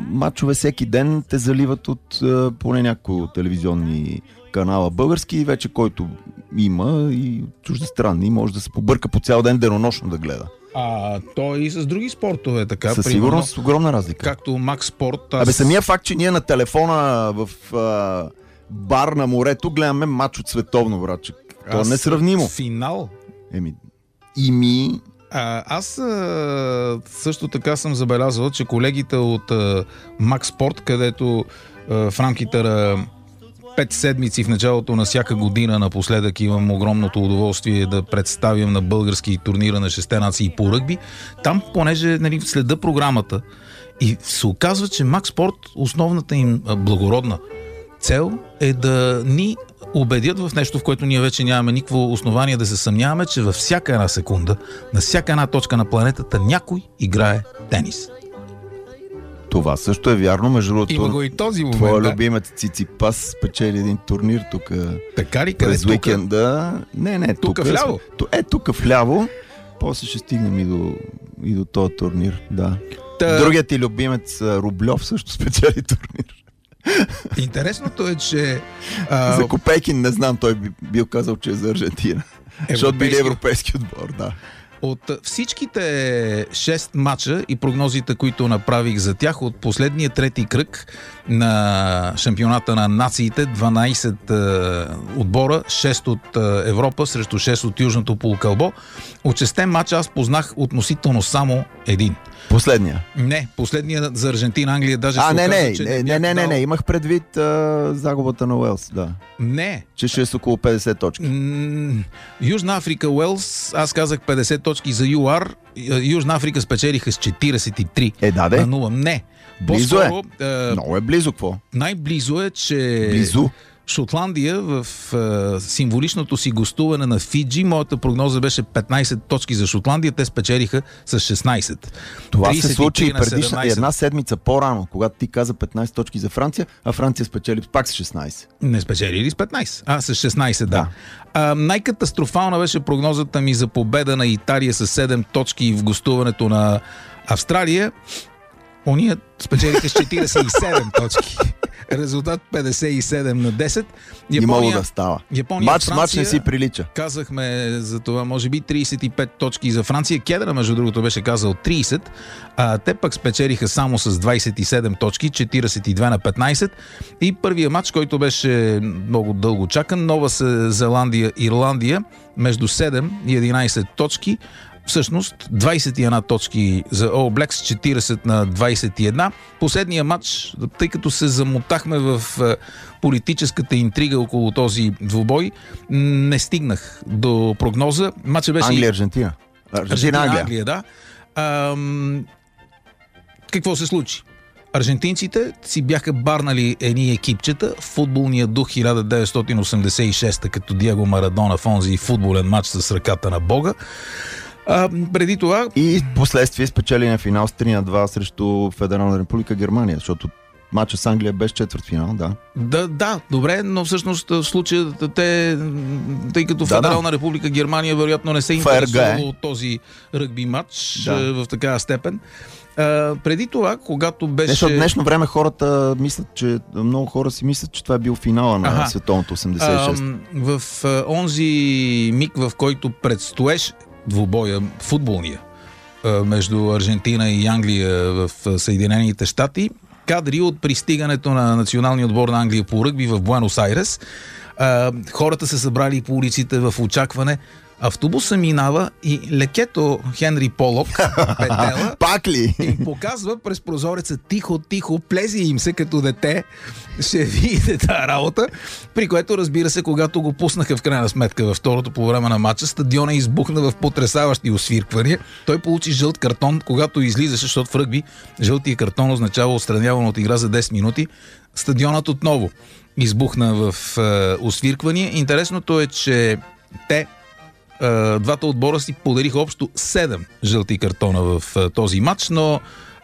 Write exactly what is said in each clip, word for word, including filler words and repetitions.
матчове всеки ден те заливат от а, поне някои телевизионни канала български, вече който има и чуждестранни, може да се побърка по цял ден денонощно да гледа. А то и с други спортове така. Със сигурност огромна разлика. Както Макс Спорт. Аз... Абе самия факт, че ние на телефона в а, бар на морето гледаме матч от световно, братче. То е несравнимо. Финал. Еми, и ми... А, аз а, също така съм забелязал, че колегите от а, Макс Спорт, където а, в рамките на пет седмици в началото на всяка година напоследък имам огромното удоволствие да представям на български турнира на шесте нации по ръгби. Там, понеже нали, следа програмата и се оказва, че Макс Спорт, основната им благородна цел е да ни убедят в нещо, в което ние вече нямаме никакво основание да се съмняваме, че във всяка една секунда, на всяка една точка на планетата някой играе тенис. Това също е вярно, между другото. Има го и този момент. Твоя да? любимец Циципас спечели един турнир тук. Така ли? Къде? През уикенда. Не, не, тук. Тук вляво? Е, тук вляво. После ще стигнем и до, и до този турнир. Да. Та... Другият ти любимец Рублев също спечели турнир. Интересното е, че... А... За Копейкин не знам, той би бил казал, че е за Аржентина. Европейски... Защото били европейски отбор, да. От всичките шест мача и прогнозите, които направих за тях от последния трети кръг на шампионата на нациите, дванайсет е, отбора, шест от е, Европа срещу шест от Южното полукълбо, от шесте мача аз познах относително само един. Последния? Не, последния за Аржентина, Англия даже а, се не, оказа, не, че не, не, не, не, не, дал... не, имах предвид а, загубата на Уелс, да. Не. Че ще е с около петдесет точки. М- Южна Африка, Уелс, аз казах петдесет точки за ЮАР, Южна Африка спечелиха с четирийсет и три. Е, да, де. На нула. Не. Близо По-скоро, е. е. Много е близо, какво? Най-близо е, че Близо. Шотландия в е, символичното си гостуване на Фиджи, моята прогноза беше петнайсет точки за Шотландия, те спечелиха с шестнайсет. Това се случи и предишна седемнайсет. Една седмица по-рано, когато ти каза петнайсет точки за Франция, а Франция спечели пак с шестнайсет. Не спечелили с петнайсет, а с шестнайсет, да. да. А, най-катастрофална беше прогнозата ми за победа на Италия с седем точки в гостуването на Австралия. Ония спечелиха с четирийсет и седем точки. Резултат петдесет и седем на десет. Япония, имало да става. Япония, мач, Франция, мач не си прилича. Казахме за това, може би трийсет и пет точки за Франция. Кедра, между другото, беше казал трийсет. А, те пък спечелиха само с двайсет и седем точки, четирийсет и две на петнайсет. И първия матч, който беше много дълго чакан, Нова Зеландия, Ирландия, между седем и единайсет точки. Всъщност двайсет и една точки за All Blacks, четирийсет на двайсет и една. Последния матч, тъй като се замотахме в политическата интрига около този двубой, не стигнах до прогноза. Матчът беше... Англия-Аржентина. Аржентина-Англия. Англия, да. Ам... Какво се случи? Аржентинците си бяха барнали едни екипчета в футболния дух хиляда деветстотин осемдесет и шеста, като Диего Марадона в онзи футболен матч с ръката на Бога. А, преди това... И последствие спечели на финал с три на два срещу Федерална република Германия, защото матча с Англия без четвъртфинал, да. Да, да, добре, но всъщност в случая те, тъй като да, Федерална да. република Германия вероятно не се интересува от този ръгби матч да. в такава степен. А, преди това, когато беше... Защото днешно време хората мислят, че много хора си мислят, че това е бил финала на ага. световното осемдесет и шеста. А, в а, онзи миг, в който предстоеше двубоя футболния а, между Аржентина и Англия в Съединените щати, кадри от пристигането на националния отбор на Англия по ръгби в Буенос Айрес. А, хората се събрали по улиците в очакване. Автобуса минава и лекето Хенри Полок, петела, пак ли? им показва през прозореца тихо, тихо, плези им се като дете, ще видите тази работа, при което, разбира се, когато го пуснаха в крайна сметка във второто по време на матча, стадиона избухна в потресаващи освирквания. Той получи жълт картон, когато излизаше, защото в ръгби жълтия картон означава отстраняване от игра за десет минути. Стадионът отново избухна в е, освирквания. Интересното е, че те двата отбора си подариха общо седем жълти картона в този матч, но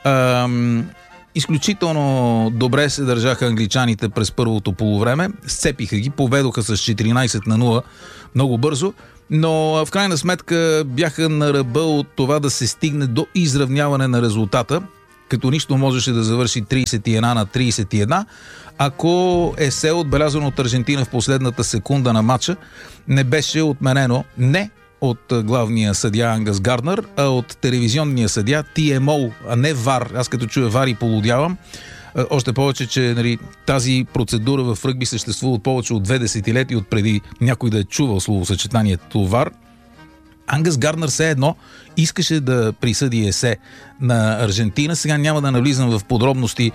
ам, изключително добре се държаха англичаните през първото полувреме. Сцепиха ги, поведоха с четиринайсет на нула много бързо, но в крайна сметка бяха на ръба от това да се стигне до изравняване на резултата. като нищо можеше да завърши трийсет и една на трийсет и една, ако есе отбелязано от Аржентина в последната секунда на матча не беше отменено не от главния съдия Ангас Гарнер, а от телевизионния съдия Ти Ем О, а не ВАР. Аз като чуя ВАР и полудявам. Още повече, че нали, тази процедура в ръгби съществува от повече от две десетилетия, от преди някой да е чувал словосъчетанието ВАР. Ангас Гарнер все едно искаше да присъди есе на Аржентина. Сега няма да навлизам в подробности.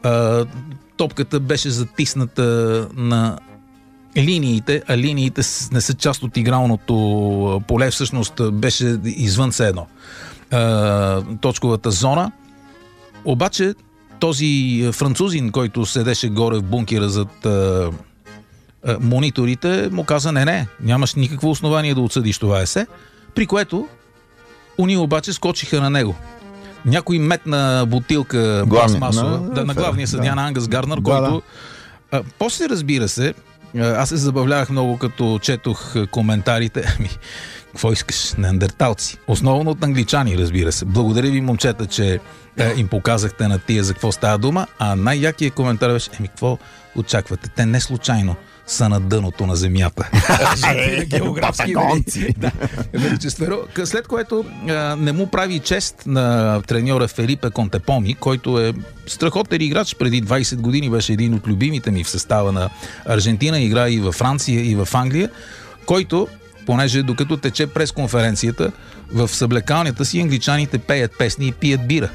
Топката беше затисната на линиите, а линиите не са част от игралното поле, всъщност беше извън все едно точковата зона. Обаче този французин, който седеше горе в бункера зад а, а, мониторите, му каза: не, не, нямаш никакво основание да отсъдиш това есе, при което уни обаче скочиха на него. Някой метна бутилка пластмасова на, да, на главния съдия да. на Ангас Гарнер, да, който да. А, после, разбира се, аз се забавлявах много, като четох коментарите. Ами, какво искаш? Неандерталци. Основно от англичани, разбира се. Благодаря ви, момчета, че е, им показахте на тия за какво става дума, а най-якият коментар беше: еми, какво очаквате? Те не случайно са на дъното на земята. Географски да. След което а, не му прави чест на треньора Фелипе Контепоми, който е страхотен играч. Преди двайсет години беше един от любимите ми в състава на Аржентина. Игра и във Франция, и в Англия, който, понеже докато тече пресконференцията, в съблекалнята си англичаните пеят песни и пият бира.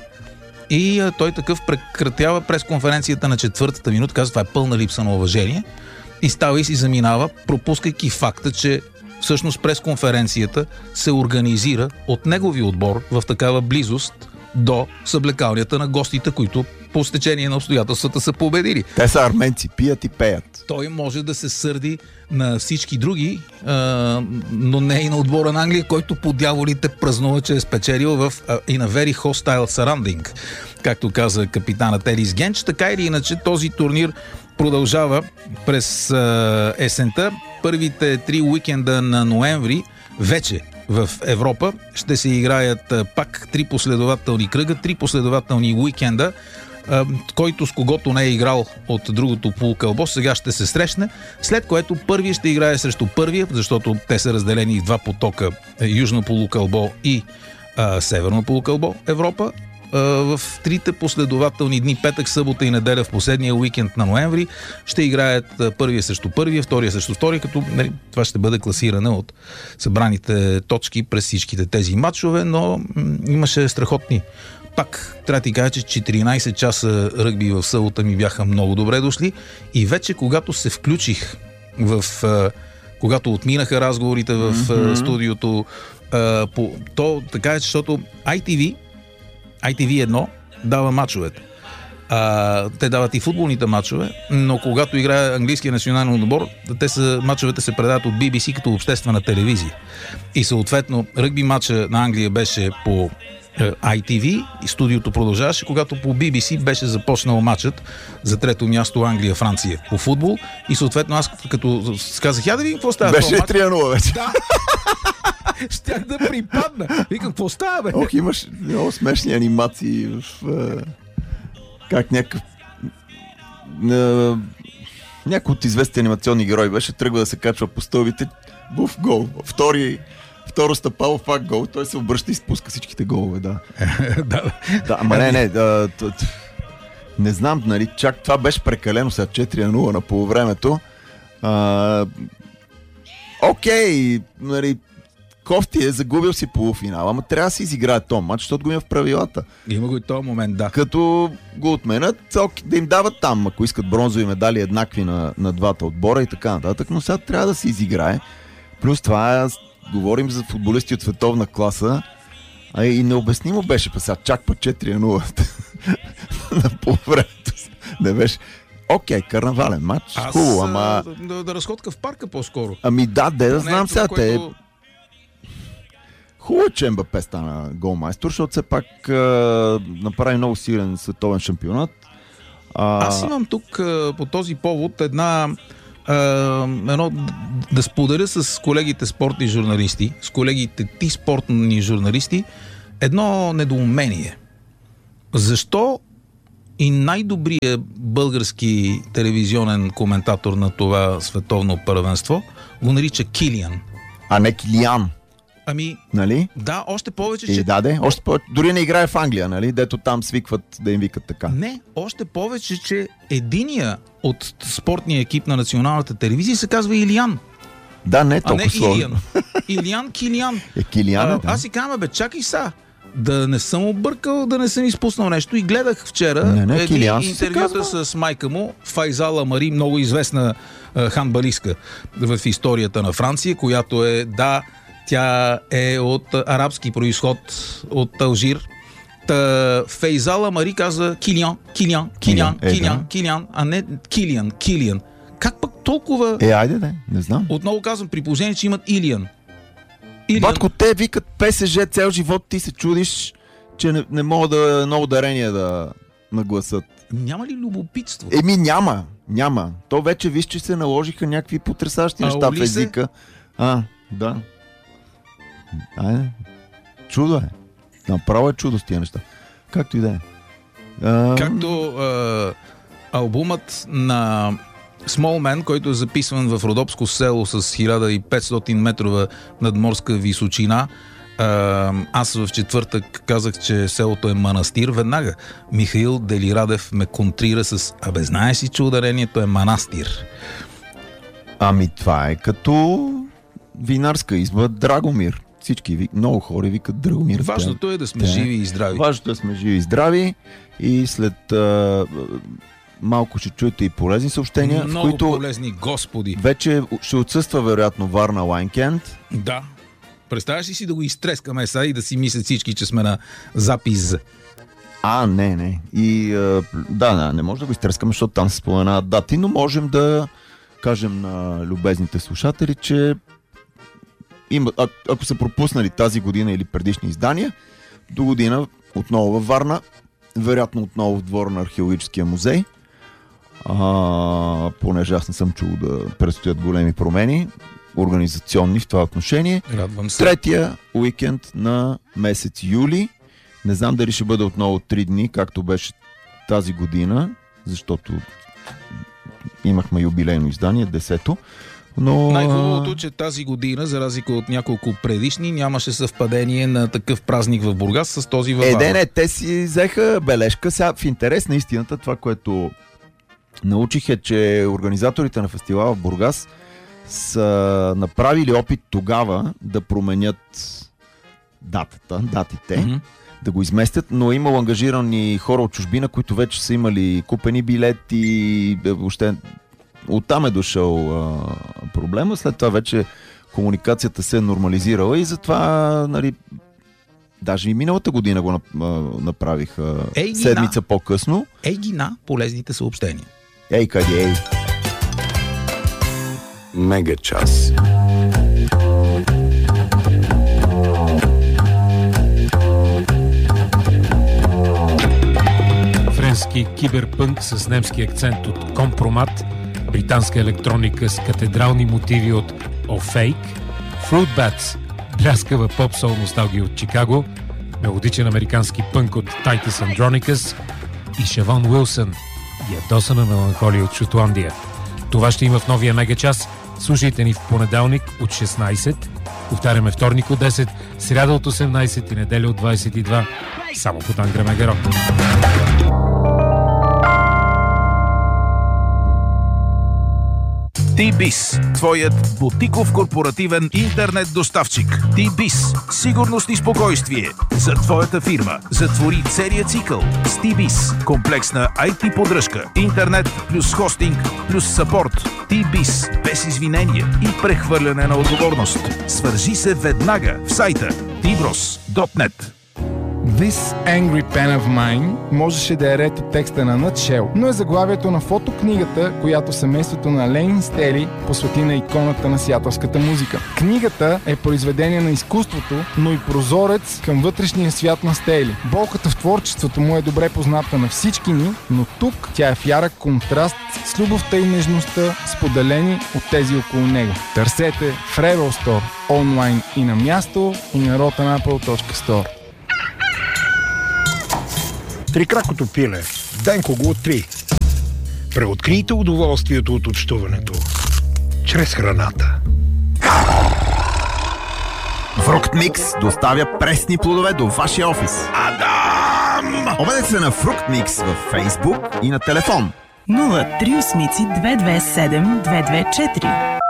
И а, той такъв прекратява пресконференцията на четвъртата минута, казва: това е пълна липса на уважение. И става и си заминава, пропускайки факта, че всъщност пресконференцията се организира от негови отбор в такава близост до съблекалнията на гостите, които по стечение на обстоятелствата са победили. Те са арменци, пият и пеят. Той може да се сърди на всички други, а, но не и на отбора на Англия, който по дяволите празнува, че е спечелил в in a very hostile surrounding, както каза капитанът Елис Генч. Така или иначе, този турнир продължава през а, есента. Първите три уикенда на ноември вече в Европа ще се играят а, пак три последователни кръга, три последователни уикенда, а, който с когото не е играл от другото полукълбо, сега ще се срещне, след което първият ще играе срещу първия, защото те са разделени в два потока, южно полукълбо и а, северно полукълбо Европа. В трите последователни дни, петък, събота и неделя, в последния уикенд на ноември, ще играят първия срещу първия, втория срещу втория, като нали, това ще бъде класиране от събраните точки през всичките тези матчове, но м- имаше страхотни. Пак трябва да ти кажа, че четиринайсет часа ръгби в събота ми бяха много добре дошли и вече когато се включих в... когато отминаха разговорите в mm-hmm. студиото, по, то така е, защото ай ти ви ай ти ви едно дава мачовете. А, те дават и футболните мачове, но когато играе английския национален отбор, те са, мачовете се предават от Би Би Си като обществена телевизия. И съответно ръгби мача на Англия беше по е, ай ти ви и студиото продължаваше, когато по Би Би Си беше започнал мачът за трето място Англия-Франция по футбол и съответно аз като казах: я да видим какво става. Беше три на нула вече. Да. Щях да припадна. Викам: какво става, бе? Ох, имаш много смешни анимации в... Uh, как някакъв... Uh, някой от известни анимационни герои беше, тръгва да се качва по стълбите. Буф, гол. Втори... Второ стъпало, фак гол. Той се обръща и спуска всичките голове, да. да. Да, ама не, не. Да, т- т- не знам, нали, чак това беше прекалено сега четири на нула на полувремето. Uh, Окей, нали, кофти е, загубил си полуфинал, ама трябва да си изиграе този матч, защото го има в правилата. Има го и този момент, да. Като го отменят, да им дават там, ако искат бронзови медали еднакви на, на двата отбора и така нататък, но сега трябва да се изиграе. Плюс това говорим за футболисти от световна класа, а и необяснимо беше, па сега чак па четири на нула на полувремето. Не беше... Окей, okay, карнавален матч, хубаво, ама... Да, да разходка в парка по-скоро. Ами да, де да знам сега, което... те... Хубаво, че Мбапе стана голмайстор, защото все пак а, направи много силен световен шампионат. А... Аз имам тук а, по този повод една... А, едно, да споделя с колегите спортни журналисти, с колегите ти спортни журналисти, едно недоумение. Защо и най-добрият български телевизионен коментатор на това световно първенство го нарича Килиан? А не Килиан. Ами, нали? Да, още повече, и че... даде, още повече. Дори не играе в Англия, нали? Дето там свикват да им викат така. Не, още повече, че единия от спортния екип на националната телевизия се казва Илиян. Да, не е а толкова не сложно. Илиян. Илиян Килиан. Е, Килиан, а, да. Аз си казвам, бе, чакай са. Да не съм объркал, да не съм изпуснал нещо. И гледах вчера не, не, един Килиан интервюта с майка му, Файзала Мари, много известна а, хандбалистка в историята на Франция, която е, да, тя е от арабски произход, от Алжир. Та, Файзала Мари каза Килиан, Килиан, Килиан, е, Килиан, да. Килиан, а не Килиан, Килиан. Как пък толкова... Е, айде, да, не знам. Отново казвам, при положение, че имат Илиян. Илиян... Батко, те викат ПСЖ цел живот, ти се чудиш, че не, не мога да едно ударение да нагласат. Няма ли любопитство? Еми няма, няма. То вече виж, че се наложиха някакви потресащи А неща в Олисе? езика. А, да. Айде. Чудо е. Направо е чудо с тия неща. Както и да е. А... Както а, албумът на Small Man, който е записван в Родопско село с хиляда и петстотин метрова надморска височина. А, аз в четвъртък казах, че селото е манастир. Веднага Михаил Делирадев ме контрира с абе, знаеш си, че ударението е манастир. Ами това е като винарска изба Драгомир. Всички, вик... много хора викат Драгомир. Важното е да сме Те... живи и здрави. Важното е да сме живи и здрави и след а, малко ще чуете и полезни съобщения, Много в които полезни, господи. вече ще отсъства вероятно Варна Лайнкент. Да. Представяш ли си да го изтрескаме сега и да си мислят всички, че сме на запис? А, не, не. И а, да, да, не може да го изтрескаме, защото там се споменават дати, но можем да кажем на любезните слушатели, че има, а, ако са пропуснали тази година или предишни издания, до година отново във Варна, вероятно отново в двора на археологическия музей, а, понеже аз не съм чул да предстоят големи промени организационни в това отношение. Радвам се. Третия уикенд на месец юли. Не знам дали ще бъде отново три дни, както беше тази година, защото имахме юбилейно издание, десето. Но... Най-хубавото, че тази година, за разлика от няколко предишни, нямаше съвпадение на такъв празник в Бургас с този във Е, Варна. не, не, те си взеха бележка. Сега в интерес на истината, това, което научих е, че организаторите на фестивала в Бургас са направили опит тогава да променят датата, датите, Mm-hmm. да го изместят, но е имало ангажирани хора от чужбина, които вече са имали купени билети, въобще оттам е дошъл а, проблема. След това вече комуникацията се е нормализирала и затова, нали, даже и миналата година го направиха Ей, седмица по-късно. Ей ги на полезните съобщения. Ей, къде ей? Мега час. Френски киберпънк с немски акцент от Компромат, британска електроника с катедрални мотиви от O'Fake, Fruit Bats, бляскава поп-сол носталгия от Чикаго, мелодичен американски пънк от Titus Andronicus и Шавон Уилсън, ядосана меланхолия от Шотландия. Това ще има в новия мегачас. Слушайте ни в понеделник от шестнайсет, повтаряме вторник от десет, сряда от осемнайсет и неделя от двайсет и два, само по Тангра Мега Рок. T-Biz, твоят бутиков корпоративен интернет доставчик. T-Biz, сигурност и спокойствие за твоята фирма. Затвори целият цикъл с T-Biz. Комплексна ай ти поддръжка, интернет плюс хостинг плюс съпорт. T-Biz, без извинение и прехвърляне на отговорност. Свържи се веднага в сайта ти брос точка нет. This Angry Pen of Mine можеше да е ред от текста на Nutshell, но е заглавието на фотокнигата, която семейството на Ленин Стели посвети на иконата на сиатълската музика. Книгата е произведение на изкуството, но и прозорец към вътрешния свят на Стели. Болката в творчеството му е добре позната на всички ни, но тук тя е в ярък контраст с любовта и нежността, споделени от тези около него. Търсете в Rebel Store, онлайн и на място, и на rotten apple точка store. Трикракото пиле. Денко го откри. Преоткрийте удоволствието от общуването чрез храната. Фрукт Микс доставя пресни плодове до вашия офис. Адам! Обадете се на Фрукт Микс във Фейсбук и на телефон нула три осем две две седем две две четири.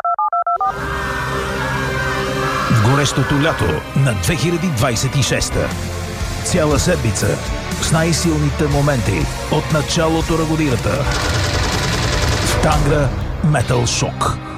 В горещото лято на две хиляди двадесет и шеста. Цяла седмица с най-силните моменти от началото на годината. В Тангра Метал Шок.